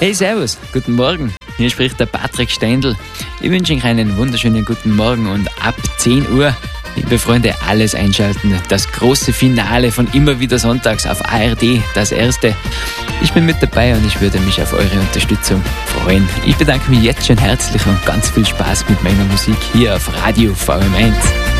Hey, servus, guten Morgen. Hier spricht der Patrick Steindl. Ich wünsche Ihnen einen wunderschönen guten Morgen und ab 10 Uhr, liebe Freunde, alles einschalten. Das große Finale von Immer wieder sonntags auf ARD, das erste. Ich bin mit dabei und ich würde mich auf eure Unterstützung freuen. Ich bedanke mich jetzt schon herzlich und ganz viel Spaß mit meiner Musik hier auf Radio VM1.